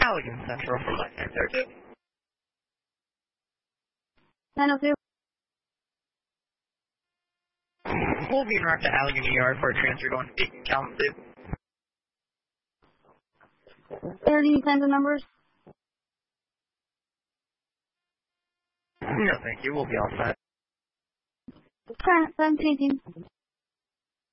Allegan Central for Line 930. 902. We'll be around to Allegan ER for a transfer going to Beacon Kalamazoo. 30 kinds of numbers. No, thank you. We'll be all set. Current 17.